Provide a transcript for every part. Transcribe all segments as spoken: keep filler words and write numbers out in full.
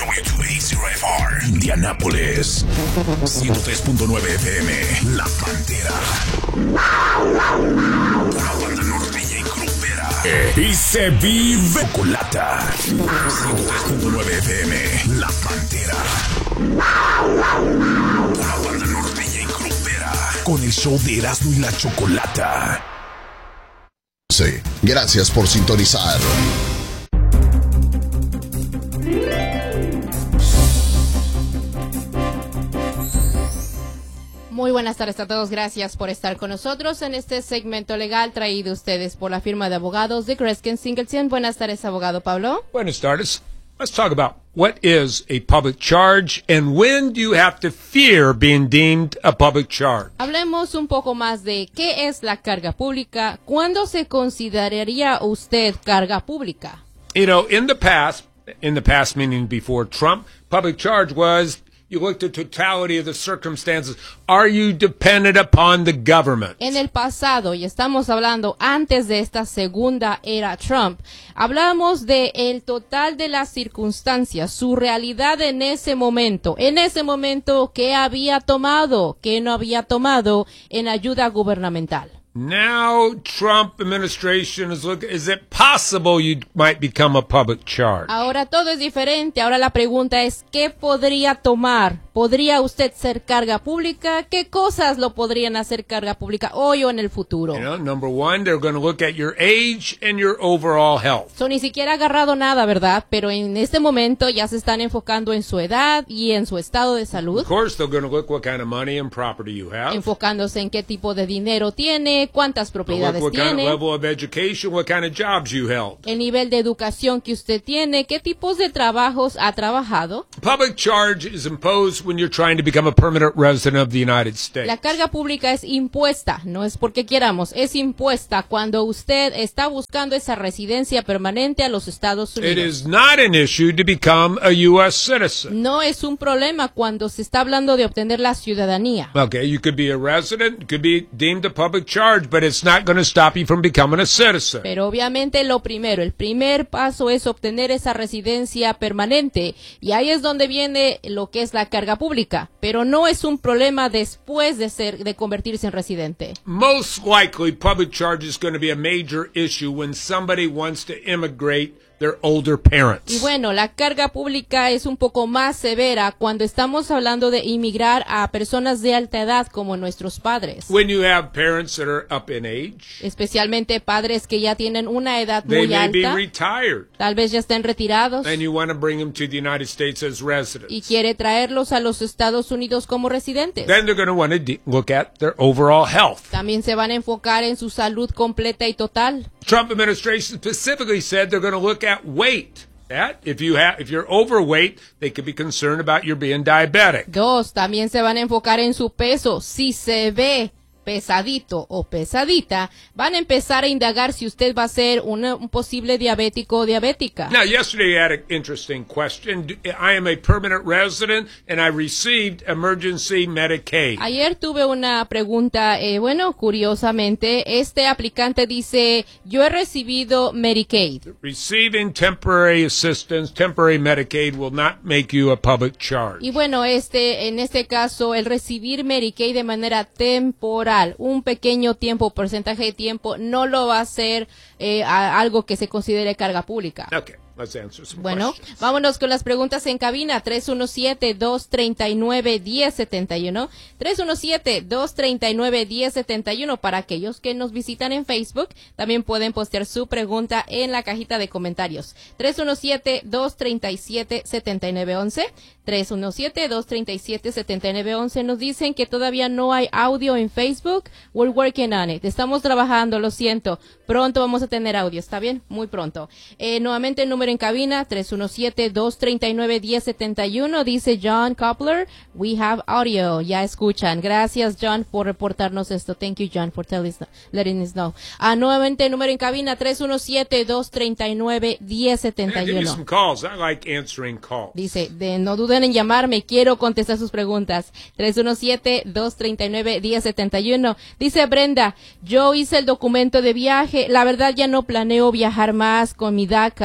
W dos ochenta F R, Indianápolis, ciento tres punto nueve F M, La Pantera, una banda norteña y grupera, y se vive Chocolata, ciento tres punto nueve F M, La Pantera, una banda norteña y grupera, con el show de Erasmo y la Chocolata. Sí, gracias por sintonizar. Muy buenas tardes a todos, gracias por estar con nosotros en este segmento legal traído a ustedes por la firma de abogados de Kreskin Singleton. Buenas tardes, abogado Pablo. Buenas tardes. Let's talk about what is a public charge and when do you have to fear being deemed a public charge. Hablemos un poco más de qué es la carga pública. ¿Cuándo se consideraría usted carga pública? You know, in the past, in the past meaning before Trump, public charge was you looked at totality of the circumstances. Are you dependent upon the government? En el pasado, y estamos hablando antes de esta segunda era Trump, hablamos de el total de las circunstancias, su realidad en ese momento, en ese momento qué había tomado, qué no había tomado en ayuda gubernamental. Now, Trump administration is looking, is it possible you might become a public charge? Ahora todo es diferente. Ahora la pregunta es, ¿qué podría tomar? ¿Podría usted ser carga pública? ¿Qué cosas lo podrían hacer carga pública hoy o en el futuro? You know, number one, they're going to look at your age and your overall health. So, ni siquiera ha agarrado nada, ¿verdad? Pero en este momento ya se están enfocando en su edad y en su estado de salud. Of course, they're going to look what kind of money and property you have. Enfocándose en qué tipo de dinero tiene, cuántas propiedades what tiene. Kind of level of education, what kind of jobs you held. El nivel de educación que usted tiene, qué tipos de trabajos ha trabajado. Public charge is imposed when you're trying to become a permanent resident of the United States. La carga pública es impuesta, no es porque queramos, es impuesta cuando usted está buscando esa residencia permanente a los Estados Unidos. It is not an issue to become a U S citizen. No es un problema cuando se está hablando de obtener la ciudadanía. Okay, you could be a resident, you could be deemed a public charge, but it's not going to stop you from becoming a citizen. Pero obviamente lo primero, el primer paso es obtener esa residencia permanente y ahí es donde viene lo que es la carga pública. Pero no es un problema después de ser de convertirse en residente. Most likely, public charge is going to be a major issue when somebody wants to immigrate their older parents. Y bueno, la carga pública es un poco más severa cuando estamos hablando de inmigrar a personas de alta edad como nuestros padres. When you have parents that are up in age, especialmente padres que ya tienen una edad they muy may alta, be retired, tal vez ya estén retirados, and you want to bring them to the United States as residents. y quiere traerlos a los Estados Unidos como residentes. Then they're going to want to de- look at their overall health. También se van a enfocar en su salud completa y total. Trump administration specifically said they're going to look at weight. That if you have if you're overweight, they could be concerned about your being diabetic. Dos, también se van a enfocar en su peso. Si se ve pesadito o pesadita, van a empezar a indagar si usted va a ser una, un posible diabético o diabética. Now, yesterday I had an interesting question. I am a permanent resident and I received emergency Medicaid. Ayer tuve una pregunta, eh, bueno, curiosamente, este aplicante dice, yo he recibido Medicaid. Receiving temporary assistance, temporary Medicaid will not make you a public charge. Y bueno, este, en este caso, el recibir Medicaid de manera temporal, un pequeño tiempo, porcentaje de tiempo, no lo va a hacer eh, a algo que se considere carga pública. Okay, let's answer some Bueno, questions. vámonos con las preguntas en cabina. tres uno siete, dos tres nueve, uno cero siete uno. tres uno siete, dos tres nueve, uno cero siete uno. Para aquellos que nos visitan en Facebook, también pueden postear su pregunta en la cajita de comentarios. tres uno siete, dos tres siete, siete nueve uno uno. tres uno siete, dos tres siete, siete nueve uno uno. Nos dicen que todavía no hay audio en Facebook. We're working on it. Estamos trabajando, lo siento. Pronto vamos a tener audio, ¿está bien? Muy pronto. Eh, nuevamente el número en cabina, tres uno siete, dos tres nueve, uno cero siete uno. Dice John Coppler, we have audio. Ya escuchan. Gracias, John, por reportarnos esto. Thank you, John, for telling us, letting us know. Ah, nuevamente el número en cabina, tres uno siete, dos tres nueve, uno cero siete Yeah, give me uno. some calls. I like answering calls. Dice, de, no duden en llamarme, quiero contestar sus preguntas. tres uno siete, dos tres nueve, uno cero siete uno. Dice Brenda, yo hice el documento de viaje. La verdad ya no planeo viajar más con mi DACA.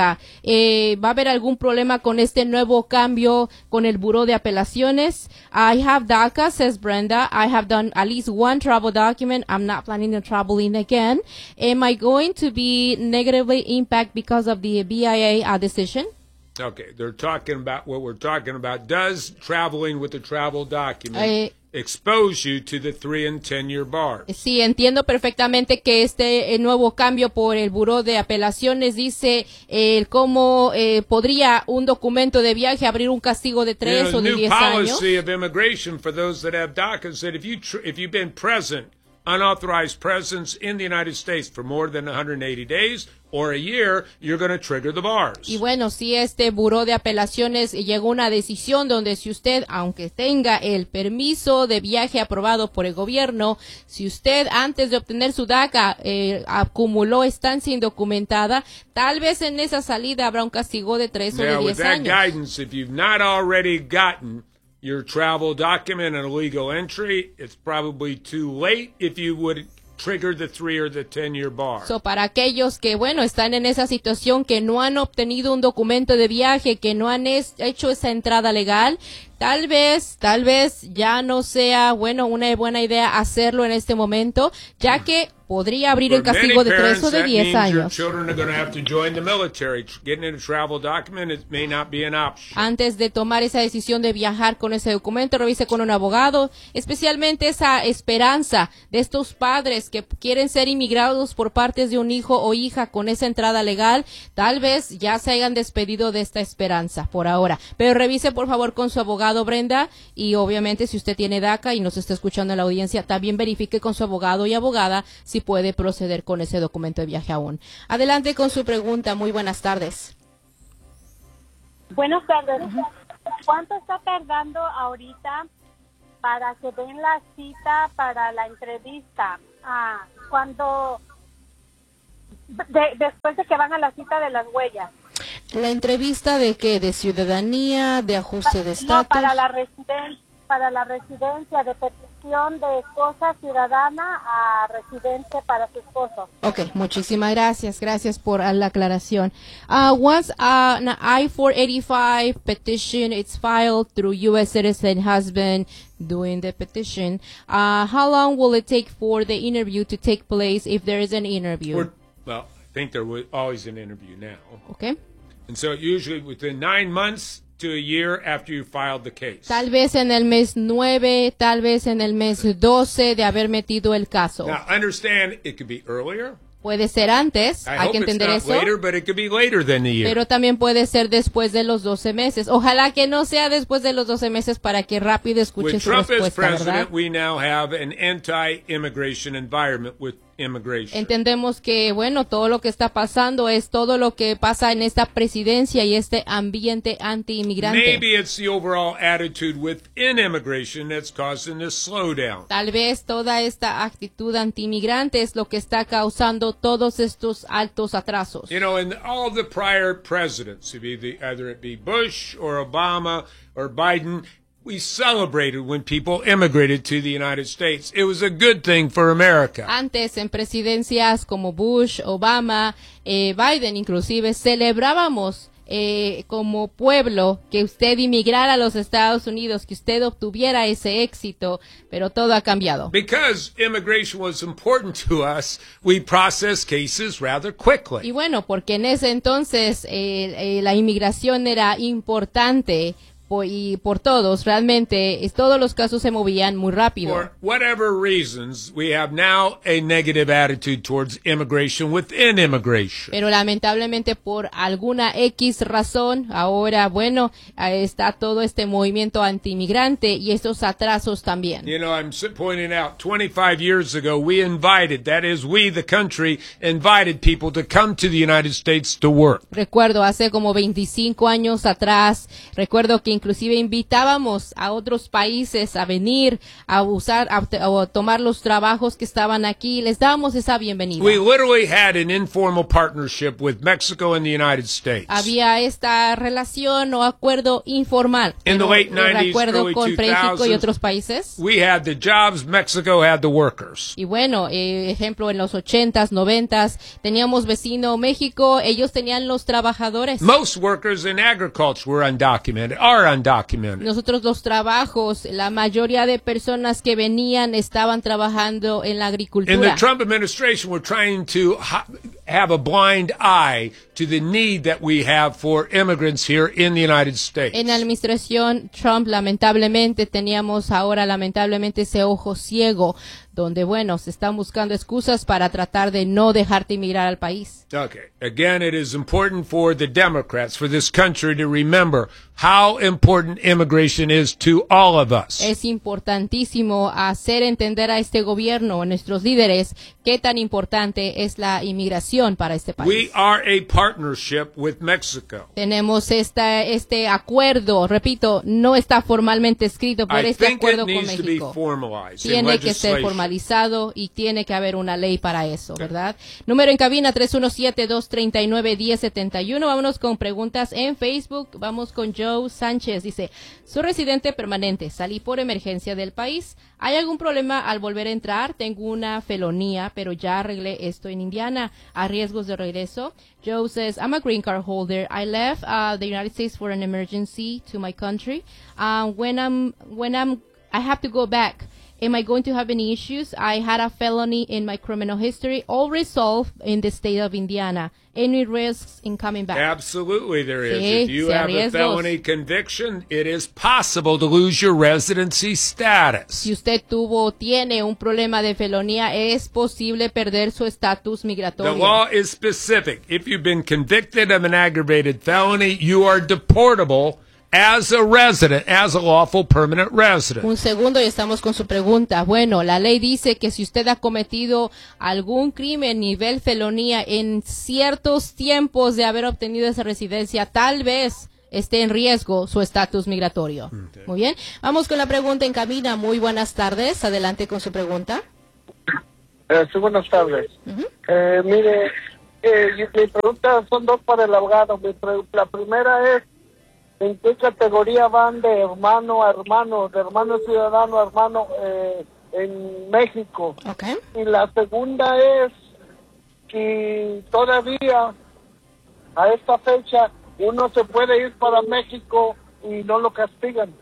eh, ¿va a haber algún problema con este nuevo cambio con el Buró de Apelaciones? I have DACA, says Brenda. I have done at least one travel document. I'm not planning on traveling again. Am I going to be negatively impacted because of the B I A uh, decision? Okay, they're talking about what we're talking about. Does traveling with a travel document Eh, expose you to the three and ten year bars? Sí, entiendo perfectamente que este eh, nuevo cambio por el Buró de Apelaciones dice eh, cómo eh, podría un documento de viaje abrir un castigo de You tres know, o the de new diez años. policy of immigration for those that have DACA said if you tr- if you've been present, unauthorized presence in the United States for more than one hundred eighty days or a year, you're going to trigger the bars. Y bueno, si este Buró de Apelaciones llegó a una decisión donde si usted, aunque tenga el permiso de viaje aprobado por el gobierno, si usted antes de obtener su DACA eh, acumuló estancia indocumentada, tal vez en esa salida habrá un castigo de tres o de Now, with diez that años. guidance, if you've not already gotten your travel document and a legal entry, it's probably too late if you would trigger the three or the ten year bar. So, para aquellos que, bueno, están en esa situación, que no han obtenido un documento de viaje, que no han es- hecho esa entrada legal, tal vez, tal vez ya no sea, bueno, una buena idea hacerlo en este momento, ya que podría abrir el For castigo many de tres parents, o de that diez means your años. children are going to have to join the military. Getting a travel document, it may not be an option. Antes de tomar esa decisión de viajar con ese documento, revise con un abogado, especialmente esa esperanza de estos padres que quieren ser inmigrados por partes de un hijo o hija con esa entrada legal, tal vez ya se hayan despedido de esta esperanza por ahora. Pero revise por favor con su abogado, Brenda, y obviamente si usted tiene DACA y nos está escuchando en la audiencia, también verifique con su abogado y abogada si puede proceder con ese documento de viaje aún. Adelante con su pregunta. Muy buenas tardes. Buenas tardes. ¿Cuánto está tardando ahorita para que den la cita para la entrevista? Ah, cuando de- después de que van a la cita de las huellas. La entrevista de qué, de ciudadanía, de ajuste de No, estatus. para la residencia, para la residencia de petición de esposa ciudadana a residencia para su esposo. Ok, muchísimas gracias. Gracias por la aclaración. Uh, once uh, an I four eighty-five petition is filed through U S citizen husband doing the petition, uh, how long will it take for the interview to take place if there is an interview? Or- well, I think there was always an interview now. Okay. And so usually within nine months to a year after you filed the case. Tal vez en el mes nueve, tal vez en el mes doce de haber metido el caso. Now, understand it could be earlier. Puede ser antes, I hay hope que it's entender not eso. later, but it could be later than the year. Pero también puede ser después de los doce meses. Ojalá que no sea después de los doce meses para que rápido escuche With su Trump as respuesta, ¿verdad? president, we now have an anti-immigration environment with immigration. Entendemos que, bueno, todo lo que está pasando es todo lo que pasa en esta presidencia y este ambiente anti-inmigrante. Maybe it's the overall attitude within immigration that's causing this slowdown. Tal vez toda esta actitud anti-inmigrante es lo que está causando todos estos altos atrasos. You know, in all the prior presidents, it'd be the, either it be Bush or Obama or Biden, we celebrated when people immigrated to the United States. It was a good thing for America. Antes, en presidencias como Bush, Obama, eh, Biden inclusive, celebrábamos eh, como pueblo que usted inmigrara a los Estados Unidos, que usted obtuviera ese éxito, pero todo ha cambiado. Because immigration was important to us, we processed cases rather Y quickly. bueno, porque en ese entonces eh, eh, la inmigración era importante po- y por todos, realmente es- todos los casos se movían muy rápido. For whatever reasons, we have now a negative attitude towards immigration within immigration. Pero lamentablemente por alguna X razón, ahora, bueno, eh, está todo este movimiento anti-inmigrante y estos atrasos también. You know, I'm s- pointing out, twenty-five years ago, we invited, that is, we, the country, invited people to come to the United States to work. Recuerdo hace como veinticinco años atrás, recuerdo que inclusive invitábamos a otros países a venir a usar, a, a tomar los trabajos que estaban aquí. Les dábamos esa bienvenida. We literally had an informal partnership with Mexico and the United States. Había esta relación o acuerdo informal. In the late nineties, de acuerdo early con two México y thousands, otros países. we had the jobs, Mexico had the workers. Y bueno, eh, ejemplo, en los ochentas, noventas, teníamos vecino México, ellos tenían los trabajadores. Most workers in agriculture were undocumented, are undocumented. Nosotros los trabajos, la mayoría de personas que venían estaban trabajando en la In the agricultura. Trump administration, we're trying to ha- have a blind eye to the need that we have for immigrants here in the United States. En la administración Trump, lamentablemente, teníamos ahora, lamentablemente, ese ojo ciego, donde, bueno, se están buscando excusas para tratar de no dejarte emigrar al país. Okay. Again, it is important for the Democrats, for this country, to remember how important immigration is to all of us. Es importantísimo hacer entender a este gobierno, a nuestros líderes, qué tan importante es la inmigración para este país. We are a partnership with Mexico. Tenemos esta, este acuerdo, repito, no está formalmente escrito, pero I este think it acuerdo con needs to be México formalized in tiene que ser legislation. formalizado y tiene que haber una ley para eso, ¿verdad? Número en cabina tres uno siete, dos tres nueve, uno cero siete uno. Vámonos con preguntas en Facebook. Vamos con Joe Sánchez. Dice, soy residente permanente, salí por emergencia del país. ¿Hay algún problema al volver a entrar? Tengo una felonía, pero ya arreglé esto en Indiana. ¿A riesgos de regreso? Joe says, I'm a green card holder. I left uh, the United States for an emergency to my country. Uh, when I'm, when I'm, I have to go back. Am I going to have any issues? I had a felony in my criminal history, all resolved in the state of Indiana. Any risks in coming back? Absolutely there is. Sí, If you sí, have a riesgos. felony conviction, it is possible to lose your residency status. Si usted tuvo o tiene un problema de felonía, es posible perder su estatus The migratorio. law is specific. If you've been convicted of an aggravated felony, you are deportable as a resident, as a lawful permanent resident. Un segundo y estamos con su pregunta. Bueno, la ley dice que si usted ha cometido algún crimen nivel felonía en ciertos tiempos de haber obtenido esa residencia, tal vez esté en riesgo su estatus migratorio. Okay. Muy bien. Vamos con la pregunta en cabina. Muy buenas tardes. Adelante con su pregunta. Eh, sí, buenas tardes. Uh-huh. eh, mire, eh, mi pregunta son dos para el abogado. Mi pre- la primera es, ¿en qué categoría van de hermano a hermano, de hermano ciudadano a hermano eh, en México? Okay. Y la segunda es que todavía a esta fecha uno se puede ir para México y no lo castigan.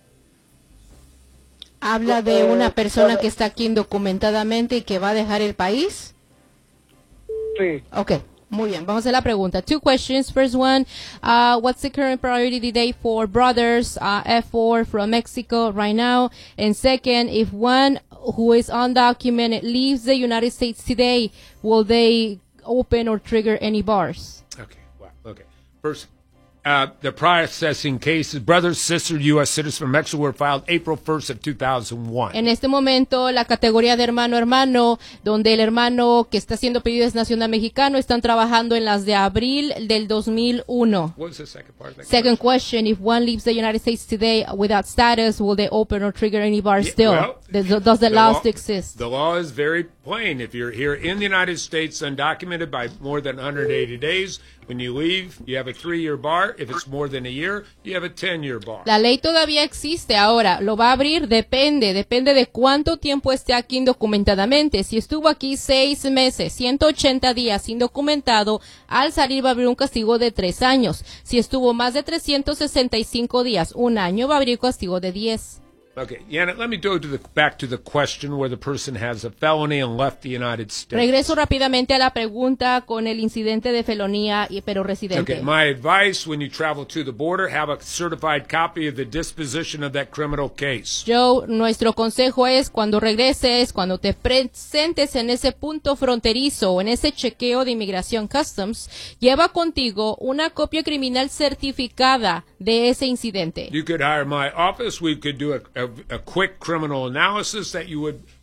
¿Habla de una persona que está aquí indocumentadamente y que va a dejar el país? Sí. Okay. Muy bien, vamos a la pregunta. Two questions. First one, uh, what's the current priority today for brothers uh, F four from Mexico right now? And second, if one who is undocumented leaves the United States today, will they open or trigger any bars? Okay, wow, okay. First, uh, the processing cases, brothers, sisters, U S citizens from Mexico were filed April first of two thousand one. En este momento, la categoría de hermano-hermano, donde el hermano que está haciendo pedido es nacional mexicano, están trabajando en las de abril del dos mil uno. What was the second part of that Second question? question, if one leaves the United States today without status, will they open or trigger any bars Yeah, still? well, Does, does the, the law law- still exist? The law is very plain. If you're here in the United States undocumented by more than one hundred eighty days, when you leave, you have a three-year bar. If it's more than a year, you have a ten-year bar. La ley todavía existe ahora, lo va a abrir, depende, depende de cuánto tiempo esté aquí indocumentadamente. Si estuvo aquí seis meses, ciento ochenta días indocumentado, al salir va a abrir un castigo de tres años. Si estuvo más de trescientos sesenta y cinco días, un año, va a abrir castigo de diez. Okay, Janet, let me go to the, back to the question where the person has a felony and left the United States. Regreso rápidamente a la pregunta con el incidente de felonía, y- pero residente. Okay, my advice when you travel to the border, have a certified copy of the disposition of that criminal case. Joe, nuestro consejo es cuando regreses, cuando te presentes en ese punto fronterizo o en ese chequeo de inmigración Customs, lleva contigo una copia criminal certificada de ese incidente. You could hire my office. We could do a, a, a quick criminal analysis that you would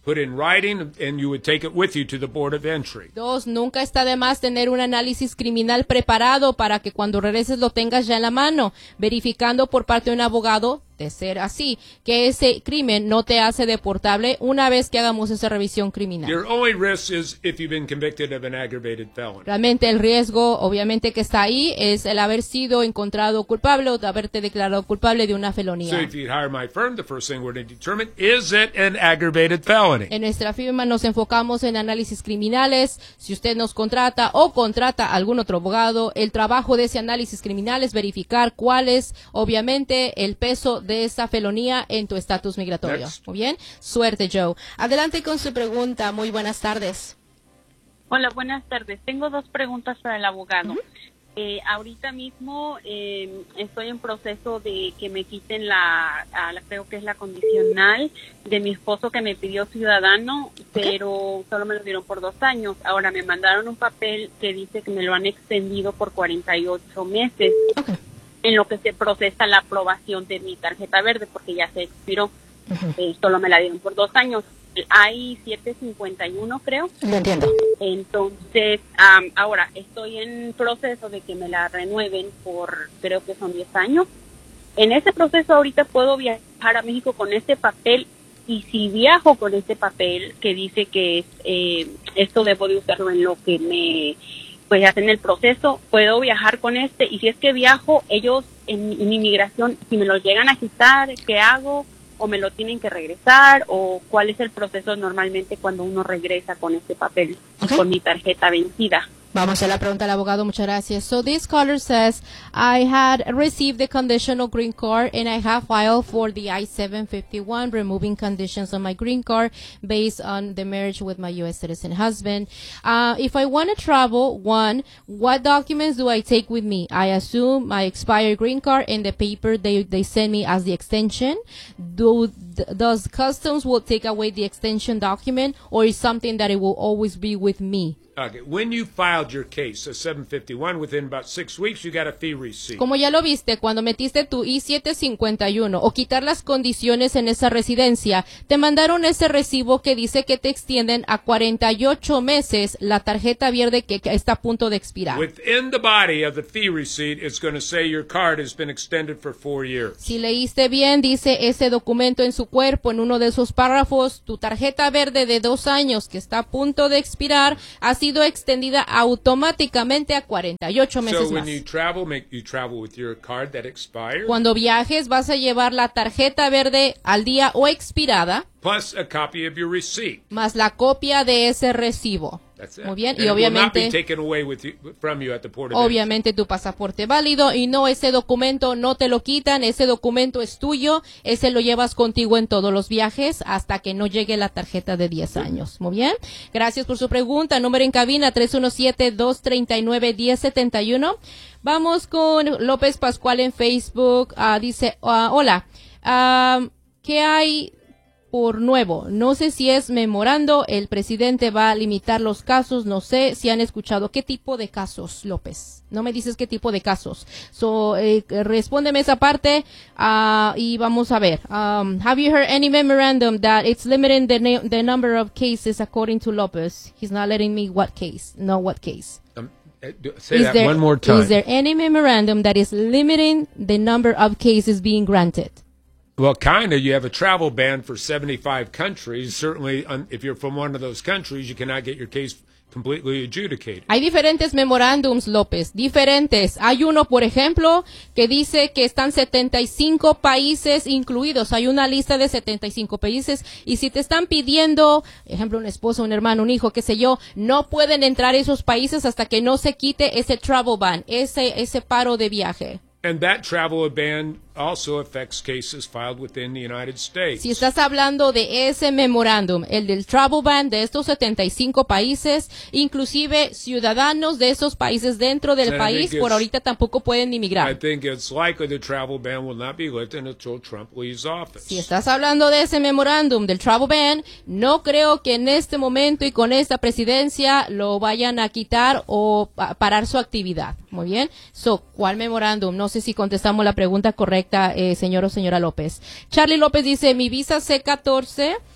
put in writing, and you would take it with you to the Board of Entry. Dos, nunca está de más tener un análisis criminal preparado para que cuando regreses lo tengas ya en la mano, verificando por parte de un abogado, de ser así, que ese crimen no te hace deportable una vez que hagamos esa revisión criminal. Your only risk is if you've been convicted of an aggravated felony. Realmente el riesgo, obviamente, que está ahí es el haber sido encontrado culpable o de haberte declarado culpable de una felonía. So if you hire my firm, the first thing we're going to determine, is it an aggravated felony? En nuestra firma nos enfocamos en análisis criminales. Si usted nos contrata o contrata a algún otro abogado, el trabajo de ese análisis criminal es verificar cuál es, obviamente, el peso de esa felonía en tu estatus migratorio. Next. Muy bien. Suerte, Joe. Adelante con su pregunta. Muy buenas tardes. Hola, buenas tardes. Tengo dos preguntas para el abogado. Uh-huh. Eh, ahorita mismo eh, estoy en proceso de que me quiten la, a la, creo que es la condicional de mi esposo que me pidió ciudadano, pero okay. solo me lo dieron por dos años. Ahora me mandaron un papel que dice que me lo han extendido por cuarenta y ocho meses. Okay. En lo que se procesa la aprobación de mi tarjeta verde, porque ya se expiró. Uh-huh. Eh, solo me la dieron por dos años. Hay setecientos cincuenta y uno, creo. Lo entiendo. Entonces, um, ahora estoy en proceso de que me la renueven por, creo que son diez años. En ese proceso ahorita puedo viajar a México con este papel, y si viajo con este papel que dice que eh, esto debo de usarlo en lo que me... pues hacen el proceso, puedo viajar con este, y si es que viajo, ellos en, en inmigración, si me lo llegan a quitar, ¿qué hago? ¿O me lo tienen que regresar? ¿O cuál es el proceso normalmente cuando uno regresa con este papel, okay. con mi tarjeta vencida? Vamos a la pregunta al abogado. Muchas gracias. So this caller says, I had received the conditional green card and I have filed for the I seven fifty-one, removing conditions on my green card based on the marriage with my U S citizen husband. Uh, if I want to travel, one, what documents do I take with me? I assume my expired green card and the paper they, they send me as the extension. Do, does customs will take away the extension document, or is something that it will always be with me? Okay. When you filed your case, a seven fifty-one, within about six weeks, you got a fee receipt. Como ya lo viste, cuando metiste tu I siete cincuenta y uno o quitar las condiciones en esa residencia, te mandaron ese recibo que dice que te extienden a cuarenta y ocho meses la tarjeta verde que, que está a punto de expirar. Within the body of the fee receipt, it's going to say your card has been extended for four years. Si leíste bien, dice ese documento en su cuerpo, en uno de esos párrafos, tu tarjeta verde de dos años que está a punto de expirar, así sido extendida automáticamente a cuarenta y ocho meses so when más. you travel, make, you travel with your card that expired, Cuando viajes vas a llevar la tarjeta verde al día o expirada, plus a copy of your receipt. más la copia de ese recibo. That's it. Muy bien, And y it will not be obviamente, taken away with you, from you at the port of obviamente tu pasaporte válido, y no, ese documento no te lo quitan, ese documento es tuyo, ese lo llevas contigo en todos los viajes hasta que no llegue la tarjeta de diez años. Muy bien, gracias por su pregunta. Número en cabina tres uno siete, dos tres nueve, uno cero siete uno. Vamos con López Pascual en Facebook. Uh, dice, uh, hola, uh, ¿qué hay por nuevo? No sé si es memorando, el presidente va a limitar los casos, no sé si han escuchado. ¿Qué tipo de casos, López? No me dices qué tipo de casos. So, eh, respóndeme esa parte uh, y vamos a ver. Um, have you heard any memorandum that it's limiting the, na- the number of cases according to López? He's not letting me what case, no what case. Um, say is that there, one more time. Is there any memorandum that is limiting the number of cases being granted? Well, kind of. You have a travel ban for seventy-five countries. Certainly, um, if you're from one of those countries, you cannot get your case completely adjudicated. Hay diferentes memorándums, López, diferentes. Hay uno, por ejemplo, que dice que están setenta y cinco países incluidos. Hay una lista de setenta y cinco países, y si te están pidiendo, ejemplo, un esposo, un hermano, un hijo, qué sé yo, no pueden entrar a esos países hasta que no se quite ese travel ban, ese, ese paro de viaje. And that travel ban also affects cases filed within the United States. Si estás hablando de ese memorándum, el del travel ban de estos setenta y cinco países, inclusive ciudadanos de esos países dentro del And país, por ahorita tampoco pueden I inmigrar. think it's likely the travel ban will not be lifted until Trump leaves office. Si estás hablando de ese memorándum del travel ban, no creo que en este momento y con esta presidencia lo vayan a quitar o pa- parar su actividad. Muy bien. So, ¿cuál memorándum? No sé si contestamos la pregunta correcta, eh, señor o señora López. Charlie López dice, mi visa C catorce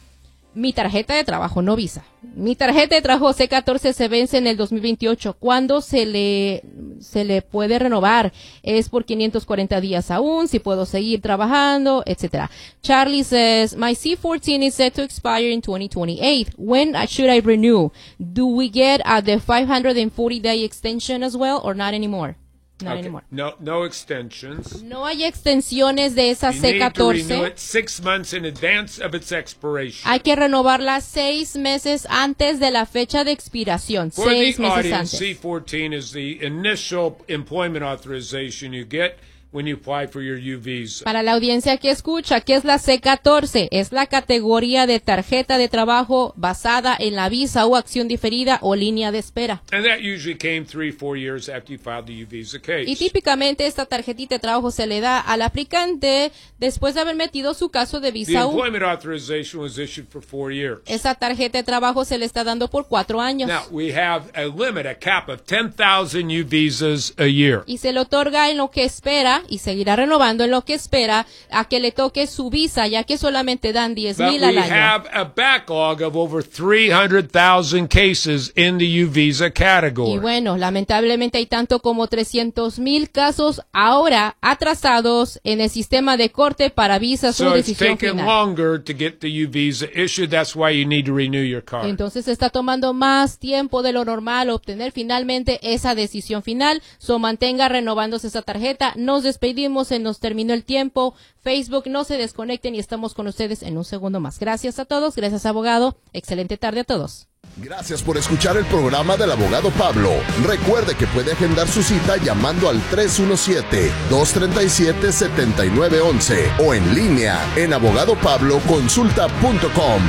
Mi tarjeta de trabajo, no visa. Mi tarjeta de trabajo C catorce se vence en el dos mil veintiocho. ¿Cuándo se le, se le puede renovar? Es por quinientos cuarenta días aún, si puedo seguir trabajando, etcétera. Charlie says, my C fourteen is set to expire in twenty twenty-eight. When should I renew? Do we get uh, the five hundred forty day extension as well or not anymore? Not Okay. anymore. No, no extensions. No hay extensiones de esa You C need to renew catorce. it six months in advance of its expiration. Hay que renovarla seis meses antes de la fecha de expiración. For Seis the meses audience, C antes. fourteen is the initial employment authorization you get when you apply for your U visa. Para la audiencia que escucha, ¿qué es la C catorce? Es la categoría de tarjeta de trabajo basada en la visa o acción diferida o línea de espera. And that usually came three, four years after you filed the U visa case. Y típicamente esta tarjetita de trabajo se le da al aplicante después de haber metido su caso de The visa U. employment authorization was issued for four years. Esa tarjeta de trabajo se le está dando por cuatro años. Now, we have a limit, a cap of ten thousand U visas a year. Y se le otorga en lo que espera y seguirá renovando en lo que espera a que le toque su visa, ya que solamente dan diez But mil we al año. have a backlog of over three hundred thousand cases in the U visa Y category. bueno, lamentablemente hay tanto como trescientos mil casos ahora atrasados en el sistema de corte para visas So o it's decisión taken final. longer to get the U visa issued. That's why you need to renew your card. Entonces está tomando más tiempo de lo normal obtener finalmente esa decisión final. So mantenga renovándose esa tarjeta. Nos despedimos, se nos terminó el tiempo. Facebook, no se desconecten y estamos con ustedes en un segundo más. Gracias a todos, gracias abogado. Excelente tarde a todos. Gracias por escuchar el programa del abogado Pablo. Recuerde que puede agendar su cita llamando al tres uno siete, dos tres siete, siete nueve uno uno o en línea en abogado pablo consulta punto com.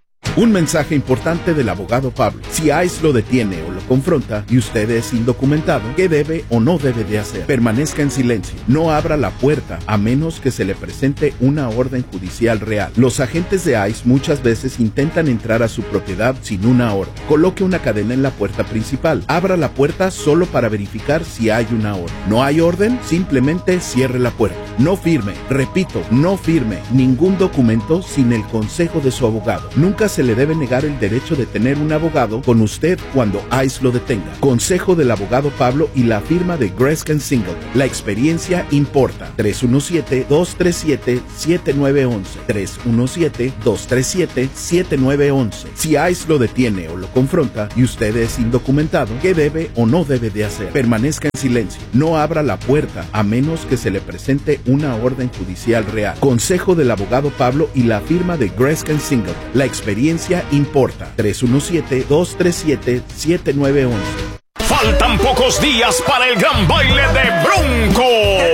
Un mensaje importante del abogado Pablo. Si ICE lo detiene o lo confronta y usted es indocumentado, ¿qué debe o no debe de hacer? Permanezca en silencio. No abra la puerta a menos que se le presente una orden judicial real. Los agentes de ICE muchas veces intentan entrar a su propiedad sin una orden. Coloque una cadena en la puerta principal. Abra la puerta solo para verificar si hay una orden. ¿No hay orden? Simplemente cierre la puerta. No firme. Repito, no firme ningún documento sin el consejo de su abogado. Nunca se le debe negar el derecho de tener un abogado con usted cuando ICE lo detenga. Consejo del abogado Pablo y la firma de Greskin Singleton. La experiencia importa. tres uno siete, dos tres siete, siete nueve uno uno. tres uno siete, dos tres siete, siete nueve uno uno. Si ICE lo detiene o lo confronta y usted es indocumentado, ¿qué debe o no debe de hacer? Permanezca en silencio. No abra la puerta a menos que se le presente una orden judicial real. Consejo del abogado Pablo y la firma de Greskin Singleton. La experiencia importa. tres uno siete, dos tres siete, siete nueve uno uno. Faltan pocos días para el gran baile de Bronco.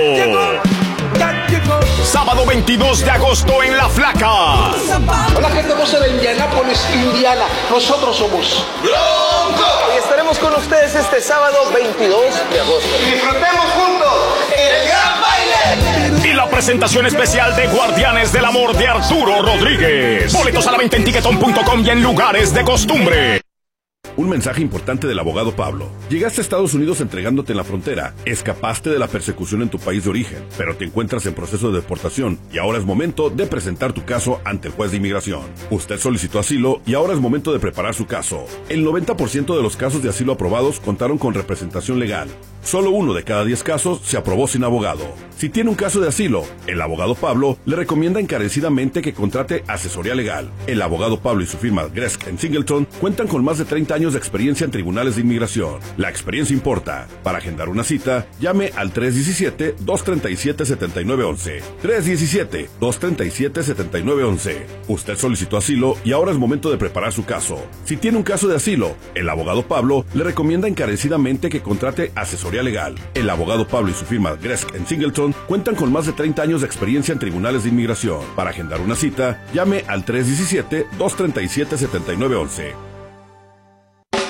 Sábado veintidós de agosto en La Flaca. Hola gente hermosa de Indianápolis, Indiana. Nosotros somos Bronco. Y estaremos con ustedes este sábado veintidós de agosto. Y disfrutemos juntos el gran baile. Y la presentación especial de Guardianes del Amor de Arturo Rodríguez. Boletos a la venta en ticketon punto com y en lugares de costumbre. Un mensaje importante del abogado Pablo. Llegaste a Estados Unidos entregándote en la frontera, escapaste de la persecución en tu país de origen, pero te encuentras en proceso de deportación y ahora es momento de presentar tu caso ante el juez de inmigración. Usted solicitó asilo y ahora es momento de preparar su caso. El noventa por ciento de los casos de asilo aprobados contaron con representación legal. Solo uno de cada diez casos se aprobó sin abogado. Si tiene un caso de asilo, el abogado Pablo le recomienda encarecidamente que contrate asesoría legal. El abogado Pablo y su firma Greskin Singleton cuentan con más de treinta años de experiencia en tribunales de inmigración. La experiencia importa. Para agendar una cita, llame al tres uno siete, dos tres siete, siete nueve uno uno. tres uno siete, dos tres siete, siete nueve uno uno. Usted solicitó asilo y ahora es momento de preparar su caso. Si tiene un caso de asilo, el abogado Pablo le recomienda encarecidamente que contrate asesoría legal. El abogado Pablo y su firma Greskin Singleton cuentan con más de treinta años de experiencia en tribunales de inmigración. Para agendar una cita, llame al tres uno siete, dos tres siete, siete nueve uno uno.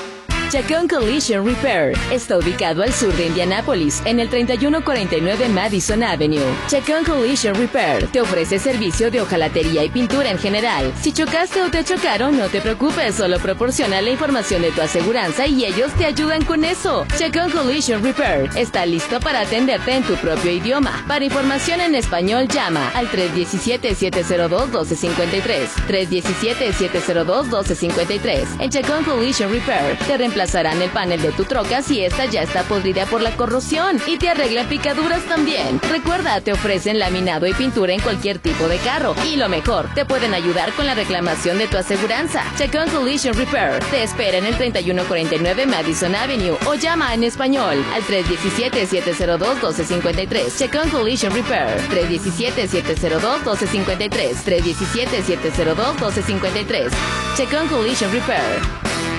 Chacón Collision Repair está ubicado al sur de Indianápolis, en el treinta y uno cuarenta y nueve Madison Avenue. Chacón Collision Repair te ofrece servicio de hojalatería y pintura en general. Si chocaste o te chocaron, no te preocupes, solo proporciona la información de tu aseguranza y ellos te ayudan con eso. Chacón Collision Repair está listo para atenderte en tu propio idioma. Para información en español, llama al tres uno siete, siete cero dos, uno dos cinco tres. tres uno siete, siete cero dos, uno dos cinco tres. En Chacón Collision Repair te reemplazarán el panel de tu troca si esta ya está podrida por la corrosión y te arreglan picaduras también. Recuerda, te ofrecen laminado y pintura en cualquier tipo de carro y lo mejor, te pueden ayudar con la reclamación de tu aseguranza. Chacón Collision Repair te espera en el treinta y uno cuarenta y nueve Madison Avenue o llama en español al tres uno siete, siete cero dos, uno dos cinco tres. Chacón Collision Repair tres uno siete, siete cero dos, uno dos cinco tres. tres uno siete, siete cero dos, uno dos cinco tres. Chacón Collision Repair.